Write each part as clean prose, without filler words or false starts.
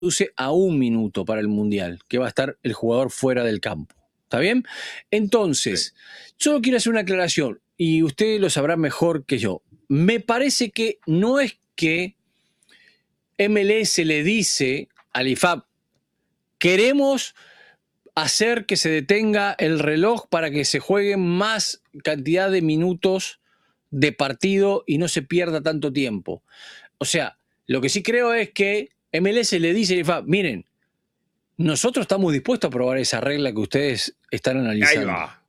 reduce a 1 minuto para el Mundial, que va a estar el jugador fuera del campo. ¿Está bien? Entonces, solo quiero hacer una aclaración, y usted lo sabrá mejor que yo. Me parece que no es que MLS le dice al IFAB, queremos hacer que se detenga el reloj para que se juegue más cantidad de minutos de partido y no se pierda tanto tiempo. O sea, lo que sí creo es que MLS le dice al IFAB, miren, nosotros estamos dispuestos a probar esa regla que ustedes están analizando. Ahí va.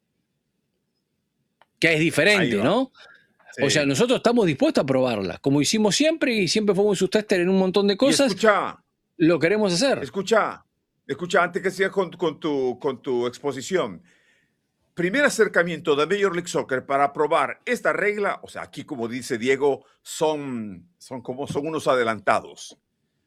Que es diferente, ¿no? Sí. O sea, nosotros estamos dispuestos a probarla, como hicimos siempre y siempre fuimos sus tester en un montón de cosas. Escucha, lo queremos hacer. Escucha, antes que sigas con tu exposición. Primer acercamiento de Major League Soccer para probar esta regla, o sea, aquí como dice Diego, son unos adelantados.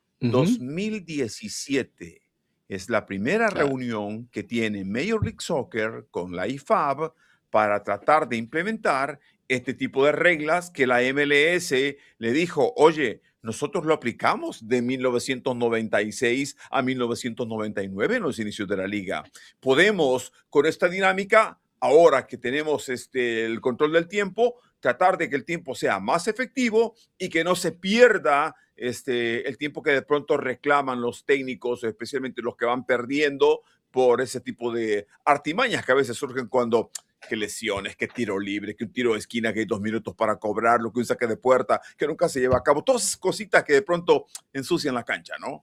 2017 es la primera reunión que tiene Major League Soccer con la IFAB para tratar de implementar este tipo de reglas que la MLS le dijo, oye, nosotros lo aplicamos de 1996 a 1999 en los inicios de la liga. Podemos, con esta dinámica, ahora que tenemos el control del tiempo, tratar de que el tiempo sea más efectivo y que no se pierda el tiempo que de pronto reclaman los técnicos, especialmente los que van perdiendo por ese tipo de artimañas que a veces surgen cuando que lesiones, que tiro libre, que un tiro de esquina, que hay 2 minutos para cobrarlo, que un saque de puerta, que nunca se lleva a cabo. Todas esas cositas que de pronto ensucian la cancha, ¿no?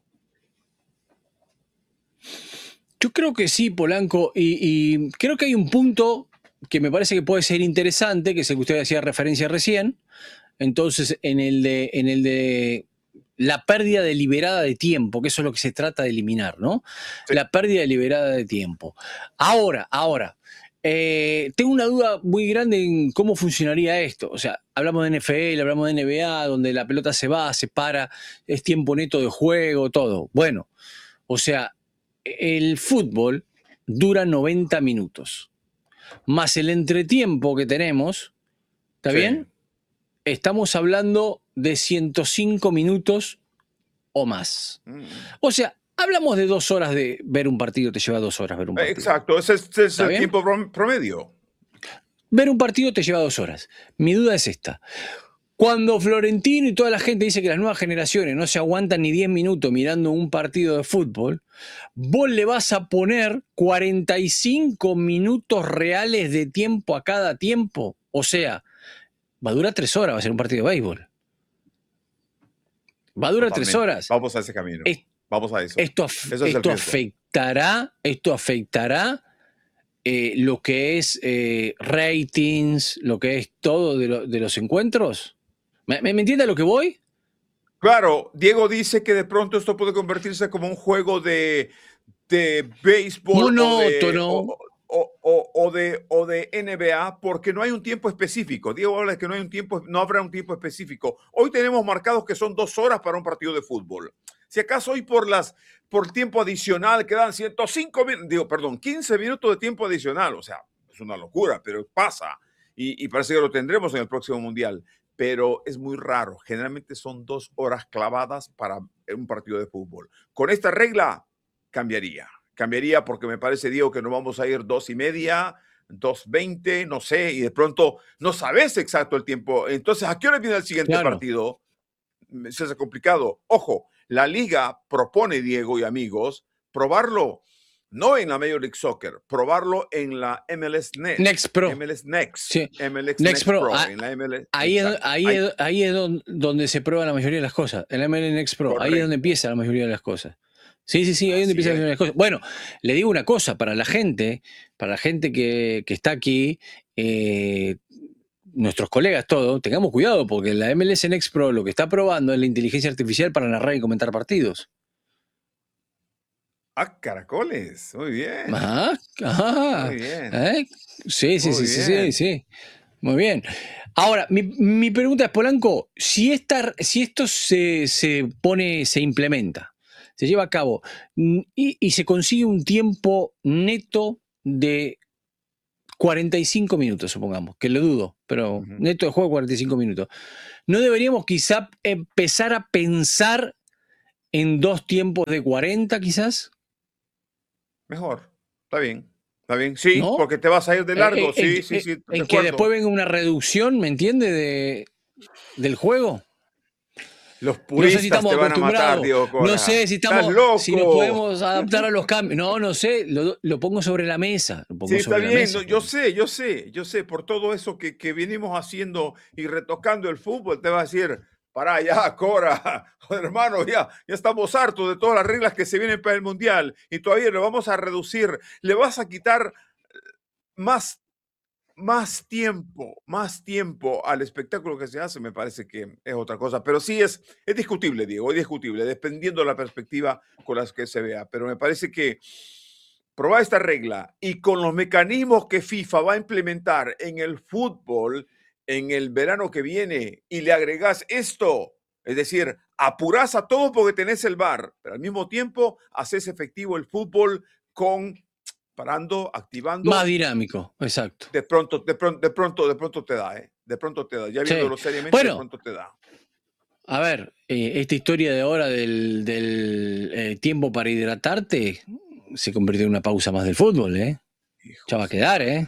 Yo creo que sí, Polanco, y creo que hay un punto que me parece que puede ser interesante, que es el que usted hacía referencia recién. Entonces, en el de la pérdida deliberada de tiempo, que eso es lo que se trata de eliminar, ¿no? Sí. La pérdida deliberada de tiempo. Ahora, tengo una duda muy grande en cómo funcionaría esto. O sea, hablamos de NFL, hablamos de NBA, donde la pelota se va, se para, es tiempo neto de juego, todo. Bueno, o sea, el fútbol dura 90 minutos. Más el entretiempo que tenemos, ¿está bien? Estamos hablando de 105 minutos o más. O sea, hablamos de 2 horas de ver un partido, te lleva 2 horas ver un partido. Exacto, ese es el tiempo promedio. Ver un partido te lleva 2 horas. Mi duda es esta. Cuando Florentino y toda la gente dice que las nuevas generaciones no se aguantan ni 10 minutos mirando un partido de fútbol, vos le vas a poner 45 minutos reales de tiempo a cada tiempo. O sea, va a durar 3 horas, va a ser un partido de béisbol. Va a durar 3 horas. Vamos a ese camino. Vamos a eso. Esto afectará lo que es ratings, lo que es todo de los encuentros. ¿Me entiende a lo que voy? Claro, Diego dice que de pronto esto puede convertirse como un juego de béisbol monótono o de NBA, porque no hay un tiempo específico. Diego habla de que no habrá un tiempo específico. Hoy tenemos marcados que son 2 horas para un partido de fútbol. Si acaso hoy por tiempo adicional quedan 15 minutos de tiempo adicional. O sea, es una locura, pero pasa. Y parece que lo tendremos en el próximo Mundial. Pero es muy raro. Generalmente son 2 horas clavadas para un partido de fútbol. Con esta regla cambiaría. Cambiaría porque me parece, Diego, que nos vamos a ir 2:30, 2:20, no sé, y de pronto no sabes exacto el tiempo. Entonces, ¿a qué hora viene el siguiente partido? Se hace complicado. Ojo, la liga propone, Diego y amigos, probarlo no en la Major League Soccer, probarlo en la MLS Next Pro. MLS Next. Sí. MLS Next Pro. En la MLS. Ahí es donde se prueba la mayoría de las cosas. En la MLS Next Pro. Correcto. Ahí es donde empieza la mayoría de las cosas. Sí, ahí es donde empieza la mayoría de las cosas. Bueno, le digo una cosa, para la gente que está aquí, nuestros colegas, todos, tengamos cuidado, porque la MLS Next Pro lo que está probando es la inteligencia artificial para narrar y comentar partidos. Ah, caracoles, muy bien. Muy bien. Sí. Muy bien. Ahora, mi pregunta es, Polanco, si esto se implementa, se lleva a cabo y se consigue un tiempo neto de 45 minutos, supongamos, que lo dudo, pero neto de juego 45 minutos, ¿no deberíamos quizá empezar a pensar en 2 tiempos de 40 quizás, Mejor, está bien, está bien. Sí, ¿no? porque te vas a ir de largo. Sí, sí, sí, de En que después acuerdo. venga una reducción, ¿me entiende? Del juego. Los No sé si puristas te estamos van a matar, acostumbrados, Diego no Cora. sé si ¡Estás estamos, si nos loco! podemos adaptar a los cambios. No, no sé, lo pongo sobre la mesa, lo Sí, pongo está sobre la bien. mesa. No, yo sé, yo sé, yo sé, por todo eso que venimos haciendo y retocando el fútbol, te va a decir, para ya, Cora, hermano, ya estamos hartos de todas las reglas que se vienen para el Mundial y todavía lo vamos a reducir, le vas a quitar más más tiempo al espectáculo que se hace, me parece que es otra cosa. Pero sí es discutible, Diego, es discutible, dependiendo de la perspectiva con las que se vea. Pero me parece que probar esta regla y con los mecanismos que FIFA va a implementar en el fútbol en el verano que viene y le agregás esto, es decir, apurás a todo porque tenés el VAR, pero al mismo tiempo haces efectivo el fútbol con parando, Más activando dinámico, exacto. de pronto te da, ¿eh? De pronto te da. Ya Sí. viéndolo seriamente, de Bueno, pronto te da. a ver, esta historia de ahora del tiempo para hidratarte se convirtió en una pausa más del fútbol, ¿eh? Ya Hijo va de a su quedar, madre. ¿eh?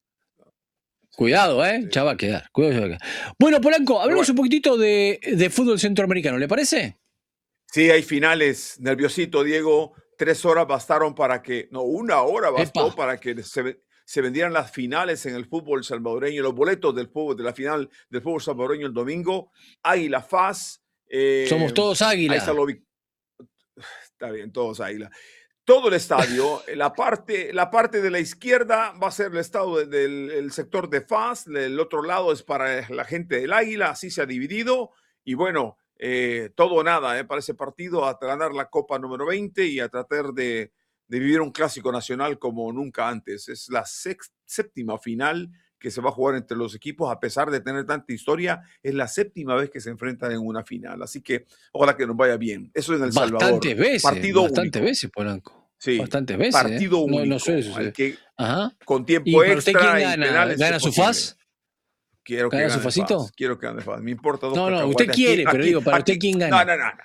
Sí, Cuidado, ¿eh? sí, Ya va sí. a quedar. Cuidado, ya va a quedar. Bueno, Polanco, Pero hablemos bueno, un poquitito de fútbol centroamericano, ¿le parece? sí hay finales. Nerviosito, Diego. 3 horas bastaron para que, no, 1 hora Epa, bastó para que se vendieran las finales en el fútbol salvadoreño, los boletos del fútbol, de la final del fútbol salvadoreño el domingo. Águila FAS. somos todos Ahí está águila. lo. Está bien, todos Águila. Todo el estadio, la parte de la izquierda va a ser el estado del el sector de FAS, el otro lado es para la gente del Águila, así se ha dividido. Y bueno, todo o nada para ese partido, a ganar la Copa número 20 y a tratar de vivir un clásico nacional como nunca antes. Es la séptima final que se va a jugar entre los equipos, a pesar de tener tanta historia, es la séptima vez que se enfrentan en una final. Así que ojalá que nos vaya bien. Eso en El Salvador. Partido Bastantes único. veces, Polanco. Sí, Bastantes veces, ¿eh? partido No, no suele único, al suceder. que Ajá. con ¿Y tiempo para usted quién extra y gana? penales es ¿Gana su posible. FAS? Quiero que ¿Gana su gane FASito? FAS, quiero que gane FAS. Me importa dos No, no, usted cacahuates. Aquí, quiere, pero aquí, digo, para usted aquí, quién no, gana. no, no, no.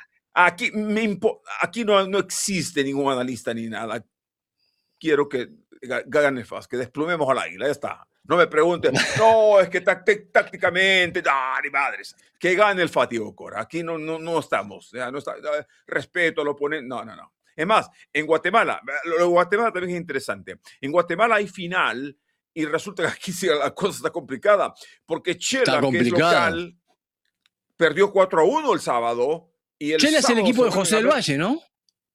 Aquí no existe ningún analista ni nada. Quiero que gane FAS, que desplumemos al águila, ya está. No me pregunte, no, es que tácticamente, ni madres. Que gane el Fatigo Cora. Aquí no estamos. No está, respeto al oponente. No, no, no. Es más, en Guatemala, lo de Guatemala también es interesante. En Guatemala hay final y resulta que aquí sí la cosa está complicada, porque Está Chela, que es complicado. local, perdió 4-1 el sábado y el Chela es el sábado equipo se de vuelven José a del ver. Valle, ¿no?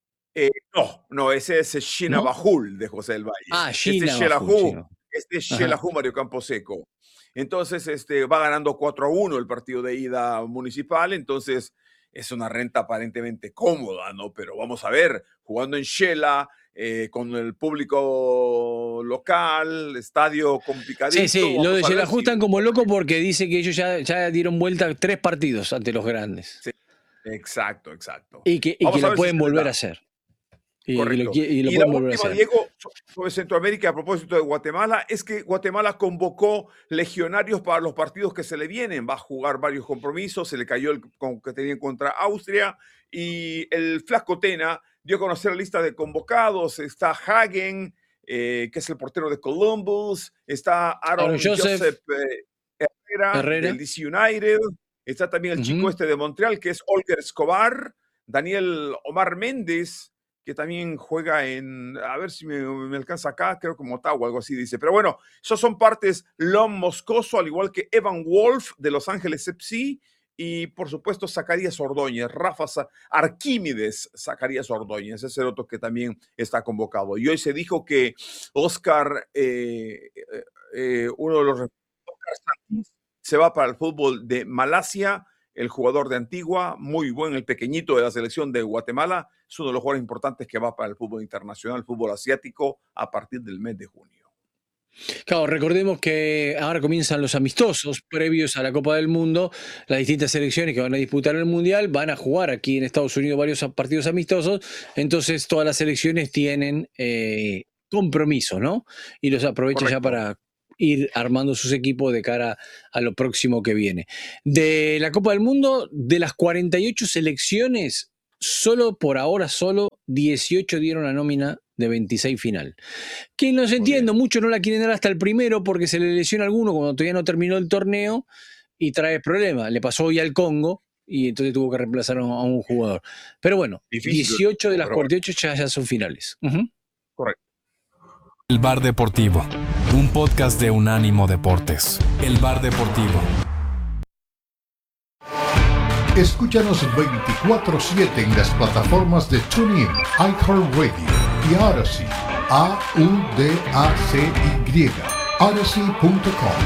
No, ese es Shina ¿No? Bajul de José del Valle. Ah, Este es Gina Bajul, Shelahu, Gina. este es Ajá. Shelahu Mario Camposeco. Entonces, va ganando 4-1 el partido de ida municipal, entonces es una renta aparentemente cómoda, ¿no? Pero vamos a ver, jugando en Shela, con el público local, estadio Sí, complicadito, sí, lo de vamos a ver Xelajú si. están como locos porque dice que ellos ya dieron vuelta 3 partidos ante los grandes. Sí, exacto, exacto. Y que Vamos a la ver si pueden se les volver a da. hacer. Correcto. Y lo Y la pueden volver a última, hacer. Diego, sobre Centroamérica, a propósito de Guatemala, es que Guatemala convocó legionarios para los partidos que se le vienen. Va a jugar varios compromisos, se le cayó el que tenía contra Austria y el Flaco Tena dio a conocer la lista de convocados. Está Hagen, que es el portero de Columbus, está Aaron Aaron Joseph, Joseph Herrera del Herrera. DC United, está también el chico Ujú. este de Montreal, que es Olger Escobar, Daniel Omar Méndez, que también juega a ver si me alcanza acá, creo que Motagua, algo así dice. Pero bueno, esos son partes. Lon Moscoso, al igual que Evan Wolf de Los Ángeles FC, y por supuesto Zacarías Ordóñez, Arquímedes Zacarías Ordóñez, ese es el otro que también está convocado. Y hoy se dijo que Oscar, uno de los se va para el fútbol de Malasia, el jugador de Antigua, muy buen, el pequeñito de la selección de Guatemala, es uno de los jugadores importantes que va para el fútbol internacional, el fútbol asiático, a partir del mes de junio. Claro, recordemos que ahora comienzan los amistosos previos a la Copa del Mundo. Las distintas selecciones que van a disputar el Mundial van a jugar aquí en Estados Unidos varios partidos amistosos. Entonces todas las selecciones tienen compromiso, ¿no? Y los aprovecha ya Correcto. para ir armando sus equipos de cara a lo próximo que viene. De la Copa del Mundo, de las 48 selecciones, solo por ahora, 18 dieron la nómina de 26 final. Que no se entiendo, muchos no la quieren dar hasta el primero porque se le lesiona a alguno cuando todavía no terminó el torneo y trae problemas. Le pasó hoy al Congo y entonces tuvo que reemplazar a un jugador. Pero bueno, difícil, 18 de las 48 ya son finales. Correcto. El Bar Deportivo, un podcast de Unánimo Deportes. El Bar Deportivo. Escúchanos 24/7 en las plataformas de TuneIn, iHeartRadio y Odyssey. AUDACY. Odyssey.com.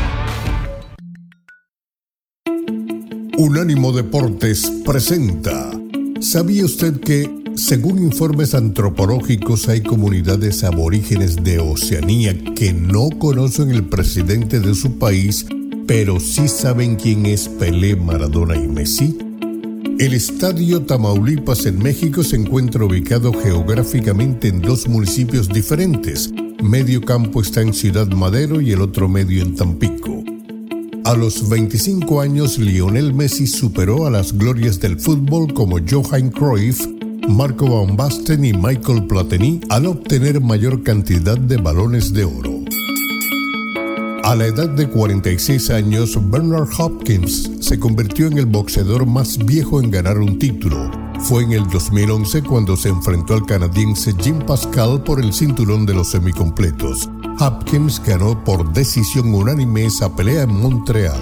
Unánimo Deportes presenta. ¿Sabía usted que, según informes antropológicos, hay comunidades aborígenes de Oceanía que no conocen el presidente de su país, pero sí saben quién es Pelé, Maradona y Messi? El Estadio Tamaulipas en México se encuentra ubicado geográficamente en dos municipios diferentes. Medio campo está en Ciudad Madero y el otro medio en Tampico. A los 25 años, Lionel Messi superó a las glorias del fútbol como Johan Cruyff, Marco Van Basten y Michael Platini al obtener mayor cantidad de balones de oro. A la edad de 46 años, Bernard Hopkins se convirtió en el boxeador más viejo en ganar un título. Fue en el 2011 cuando se enfrentó al canadiense Jim Pascal por el cinturón de los semicompletos. Hopkins ganó por decisión unánime esa pelea en Montreal.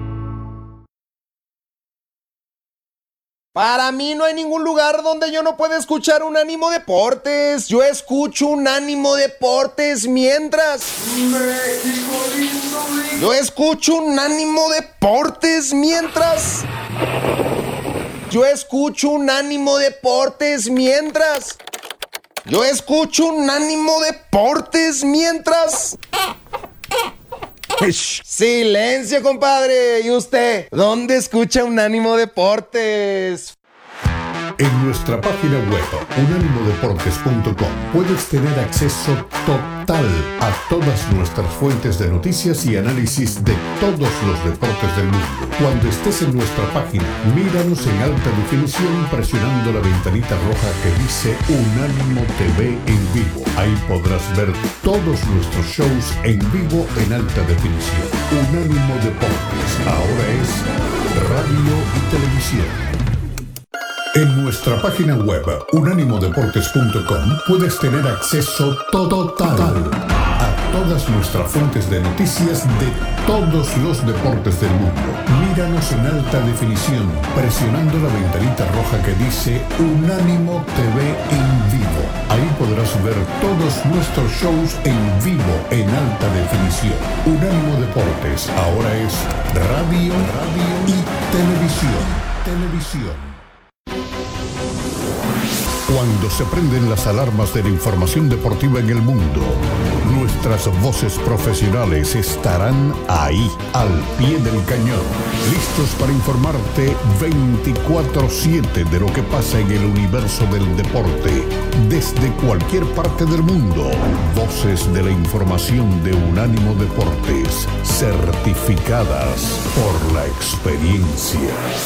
Para mí no hay ningún lugar donde yo no pueda escuchar Unánimo Deportes. Yo escucho Unánimo Deportes mientras... México lindo. Yo escucho Unánimo Deportes mientras... Yo escucho Unánimo Deportes mientras... Yo escucho Unánimo Deportes mientras... Silencio, compadre. ¿Y usted? ¿Dónde escucha Unánimo Deportes? En nuestra página web, unánimodeportes.com, puedes tener acceso total a todas nuestras fuentes de noticias y análisis de todos los deportes del mundo. Cuando estés en nuestra página, míranos en alta definición presionando la ventanita roja que dice Unánimo TV en vivo. Ahí podrás ver todos nuestros shows en vivo en alta definición. Unánimo Deportes, ahora es radio y televisión. En nuestra página web, unánimodeportes.com, puedes tener acceso total a todas nuestras fuentes de noticias de todos los deportes del mundo. Míranos en alta definición, presionando la ventanita roja que dice Unánimo TV en vivo. Ahí podrás ver todos nuestros shows en vivo en alta definición. Unánimo Deportes, ahora es radio y televisión. Cuando se prenden las alarmas de la información deportiva en el mundo, nuestras voces profesionales estarán ahí, al pie del cañón, listos para informarte 24/7 de lo que pasa en el universo del deporte, desde cualquier parte del mundo. Voces de la información de Unánimo Deportes, certificadas por la experiencia.